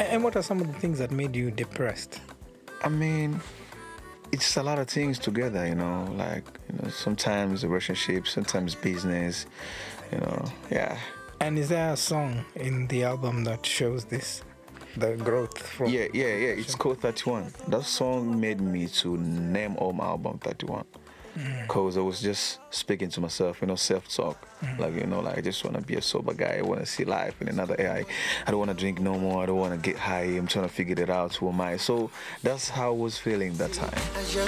And what are some of the things that made you depressed? I mean, it's a lot of things together, like, sometimes relationships, sometimes business, yeah. And is there a song in the album that shows this, the growth from? Yeah, it's called 31. That song made me to name all my album 31. Because I was just speaking to myself, self-talk. Like, like I just want to be a sober guy. I want to see life in another AI. I don't want to drink no more. I don't want to get high. I'm trying to figure it out. Who am I? So that's how I was feeling that time. As your